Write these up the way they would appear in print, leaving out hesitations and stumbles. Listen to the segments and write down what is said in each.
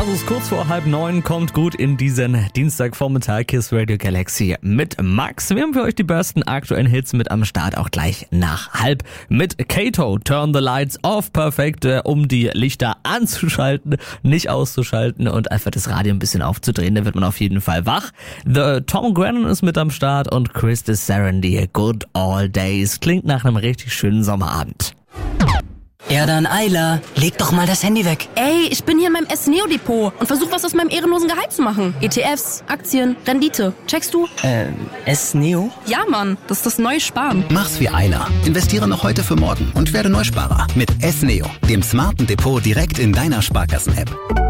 Also es ist kurz vor 8:30, kommt gut in diesen Dienstagvormittag. KISS Radio Galaxy mit Max. Wir haben für euch die besten aktuellen Hits mit am Start, auch gleich nach 8:30 mit Kato. Turn the Lights Off, perfekt, um die Lichter anzuschalten, nicht auszuschalten und einfach das Radio ein bisschen aufzudrehen. Da wird man auf jeden Fall wach. The Tom Grennan ist mit am Start und Chris Sarandon, Good All Days. Klingt nach einem richtig schönen Sommerabend. Ja dann, Ayla, leg doch mal das Handy weg. Ey, ich bin hier in meinem S-Neo-Depot und versuche was aus meinem ehrenlosen Gehalt zu machen. ETFs, Aktien, Rendite. Checkst du? S-Neo? Ja, Mann, das ist das neue Sparen. Mach's wie Ayla. Investiere noch heute für morgen und werde Neusparer mit S-Neo, dem smarten Depot direkt in deiner Sparkassen-App.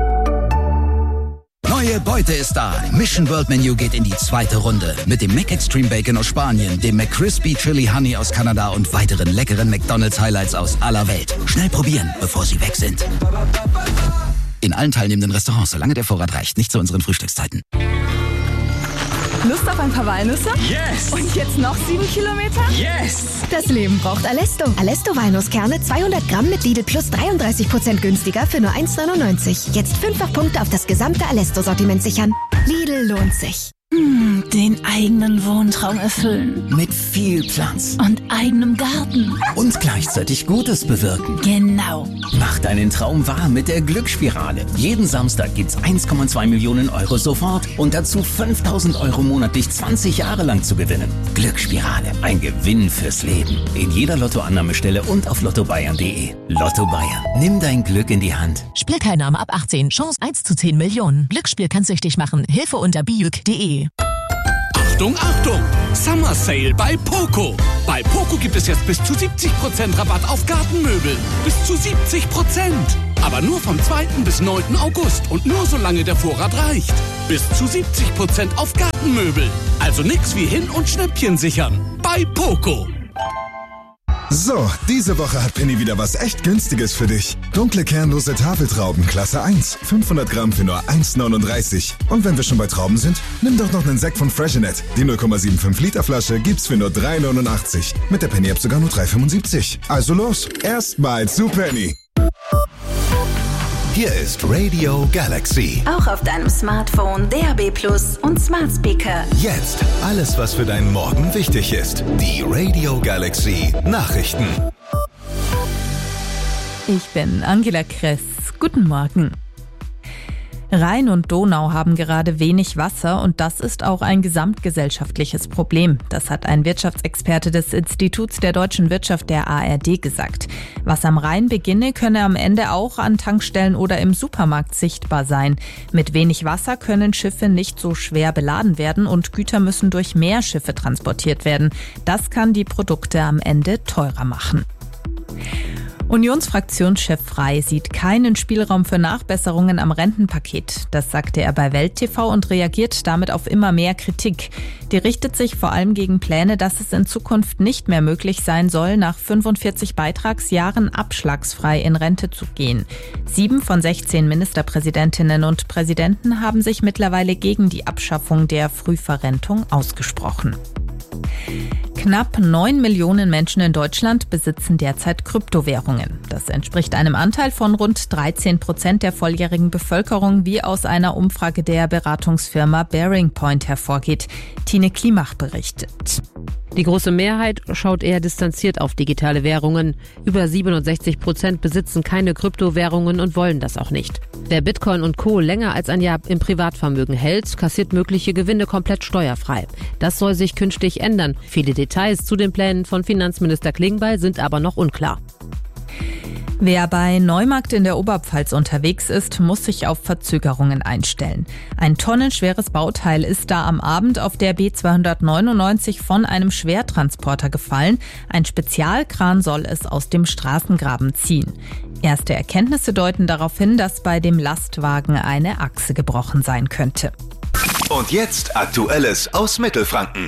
Neue Beute ist da. Mission World Menu geht in die zweite Runde. Mit dem McExtreme Bacon aus Spanien, dem McCrispy Chili Honey aus Kanada und weiteren leckeren McDonald's Highlights aus aller Welt. Schnell probieren, bevor sie weg sind. In allen teilnehmenden Restaurants, solange der Vorrat reicht. Nicht zu unseren Frühstückszeiten. Lust auf ein paar Walnüsse? Yes! Und jetzt noch 7 Kilometer? Yes! Das Leben braucht Alesto. Alesto Walnusskerne 200 Gramm mit Lidl Plus 33% günstiger für nur 1,99. Jetzt 5-fach Punkte auf das gesamte Alesto-Sortiment sichern. Lidl lohnt sich. Den eigenen Wohntraum erfüllen. Mit viel Platz. Und eigenem Garten. Und gleichzeitig Gutes bewirken. Genau. Mach deinen Traum wahr mit der Glücksspirale. Jeden Samstag gibt's 1,2 Millionen Euro sofort und dazu 5.000 Euro monatlich 20 Jahre lang zu gewinnen. Glücksspirale, ein Gewinn fürs Leben. In jeder Lottoannahmestelle und auf lottobayern.de. Lotto Bayern, nimm dein Glück in die Hand. Spielteilnahme ab 18, Chance 1 zu 10 Millionen. Glücksspiel kann süchtig machen. Hilfe unter bijuk.de. Achtung, Achtung! Summer Sale bei Poco. Bei Poco gibt es jetzt bis zu 70% Rabatt auf Gartenmöbel. Bis zu 70%. Aber nur vom 2. bis 9. August und nur solange der Vorrat reicht. Bis zu 70% auf Gartenmöbel. Also nix wie hin und Schnäppchen sichern. Bei Poco. So, diese Woche hat Penny wieder was echt Günstiges für dich. Dunkle kernlose Tafeltrauben, Klasse 1. 500 Gramm für nur 1,39. Und wenn wir schon bei Trauben sind, nimm doch noch einen Sekt von Freshenet. Die 0,75 Liter Flasche gibt's für nur 3,89. Mit der Penny-App sogar nur 3,75. Also los, erstmal zu Penny. Hier ist Radio Galaxy. Auch auf deinem Smartphone, DAB+ und Smart Speaker. Jetzt alles, was für deinen Morgen wichtig ist. Die Radio Galaxy Nachrichten. Ich bin Angela Kress. Guten Morgen. Rhein und Donau haben gerade wenig Wasser und das ist auch ein gesamtgesellschaftliches Problem. Das hat ein Wirtschaftsexperte des Instituts der deutschen Wirtschaft der ARD gesagt. Was am Rhein beginne, könne am Ende auch an Tankstellen oder im Supermarkt sichtbar sein. Mit wenig Wasser können Schiffe nicht so schwer beladen werden und Güter müssen durch mehr Schiffe transportiert werden. Das kann die Produkte am Ende teurer machen. Unionsfraktionschef Frey sieht keinen Spielraum für Nachbesserungen am Rentenpaket. Das sagte er bei Welt TV und reagiert damit auf immer mehr Kritik. Die richtet sich vor allem gegen Pläne, dass es in Zukunft nicht mehr möglich sein soll, nach 45 Beitragsjahren abschlagsfrei in Rente zu gehen. 7 von 16 Ministerpräsidentinnen und Präsidenten haben sich mittlerweile gegen die Abschaffung der Frühverrentung ausgesprochen. Knapp 9 Millionen Menschen in Deutschland besitzen derzeit Kryptowährungen. Das entspricht einem Anteil von rund 13% der volljährigen Bevölkerung, wie aus einer Umfrage der Beratungsfirma Bearing Point hervorgeht. Tine Klimach berichtet. Die große Mehrheit schaut eher distanziert auf digitale Währungen. Über 67% besitzen keine Kryptowährungen und wollen das auch nicht. Wer Bitcoin und Co. länger als ein Jahr im Privatvermögen hält, kassiert mögliche Gewinne komplett steuerfrei. Das soll sich künftig ändern. Viele Details zu den Plänen von Finanzminister Klingbeil sind aber noch unklar. Wer bei Neumarkt in der Oberpfalz unterwegs ist, muss sich auf Verzögerungen einstellen. Ein tonnenschweres Bauteil ist da am Abend auf der B299 von einem Schwertransporter gefallen. Ein Spezialkran soll es aus dem Straßengraben ziehen. Erste Erkenntnisse deuten darauf hin, dass bei dem Lastwagen eine Achse gebrochen sein könnte. Und jetzt Aktuelles aus Mittelfranken.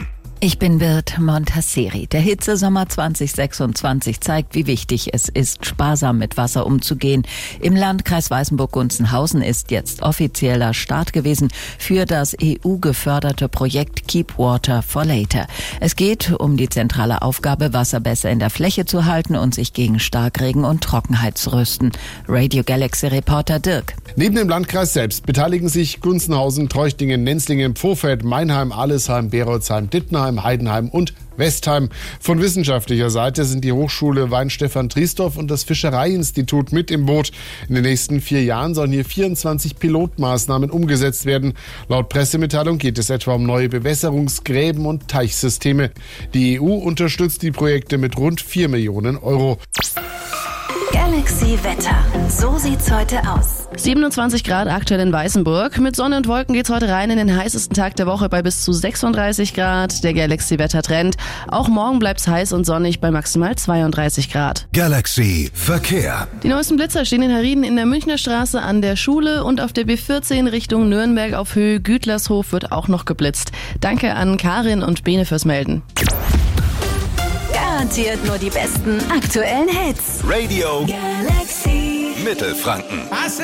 Ich bin Bird Montasseri. Der Hitzesommer 2026 zeigt, wie wichtig es ist, sparsam mit Wasser umzugehen. Im Landkreis Weißenburg-Gunzenhausen ist jetzt offizieller Start gewesen für das EU-geförderte Projekt Keep Water for Later. Es geht um die zentrale Aufgabe, Wasser besser in der Fläche zu halten und sich gegen Starkregen und Trockenheit zu rüsten. Radio Galaxy-Reporter Dirk. Neben dem Landkreis selbst beteiligen sich Gunzenhausen, Treuchtingen, Nenzlingen, Pfohlfeld, Meinheim, Allesheim, Berolzheim, Dittenheim, Heidenheim und Westheim. Von wissenschaftlicher Seite sind die Hochschule Weinstefan-Triesdorf und das Fischereiinstitut mit im Boot. In den nächsten 4 Jahren sollen hier 24 Pilotmaßnahmen umgesetzt werden. Laut Pressemitteilung geht es etwa um neue Bewässerungsgräben und Teichsysteme. Die EU unterstützt die Projekte mit rund 4 Millionen Euro. Galaxy Wetter. So sieht's heute aus. 27 Grad aktuell in Weißenburg. Mit Sonne und Wolken geht's heute rein in den heißesten Tag der Woche bei bis zu 36 Grad. Der Galaxy Wettertrend. Auch morgen bleibt's heiß und sonnig bei maximal 32 Grad. Galaxy Verkehr. Die neuesten Blitzer stehen in Herrieden in der Münchner Straße an der Schule und auf der B14 Richtung Nürnberg auf Höhe Gütlershof wird auch noch geblitzt. Danke an Karin und Bene fürs Melden. Garantiert nur die besten aktuellen Hits. Radio Galaxy Mittelfranken.